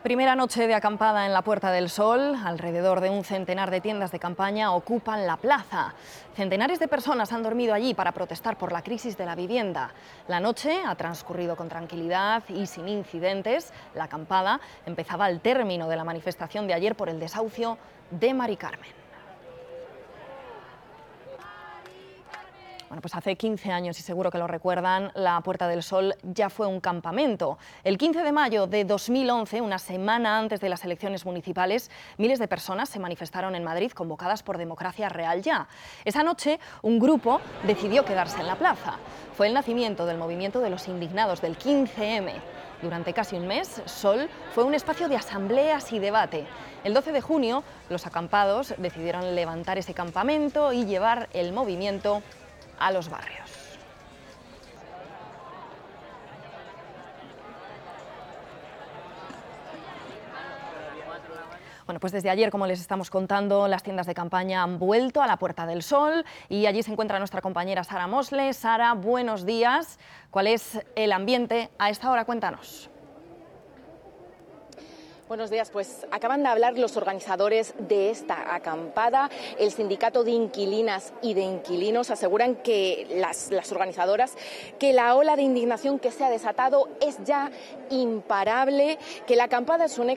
Primera noche de acampada en la Puerta del Sol. Alrededor de un centenar de tiendas de campaña ocupan la plaza. Centenares de personas han dormido allí para protestar por la crisis de la vivienda. La noche ha transcurrido con tranquilidad y sin incidentes. La acampada empezaba al término de la manifestación de ayer por el desahucio de Mari Carmen. Bueno, pues hace 15 años, y seguro que lo recuerdan, la Puerta del Sol ya fue un campamento. El 15 de mayo de 2011, una semana antes de las elecciones municipales, miles de personas se manifestaron en Madrid convocadas por Democracia Real Ya. Esa noche, un grupo decidió quedarse en la plaza. Fue el nacimiento del movimiento de los indignados del 15M. Durante casi un mes, Sol fue un espacio de asambleas y debate. El 12 de junio, los acampados decidieron levantar ese campamento y llevar el movimiento a los barrios. Bueno, pues desde ayer, como les estamos contando, las tiendas de campaña han vuelto a la Puerta del Sol y allí se encuentra nuestra compañera Sara Mosle. Sara, buenos días. ¿Cuál es el ambiente a esta hora? Cuéntanos. Buenos días, pues acaban de hablar los organizadores de esta acampada. El sindicato de inquilinas y de inquilinos aseguran que las organizadoras que la ola de indignación que se ha desatado es ya imparable, que la acampada es un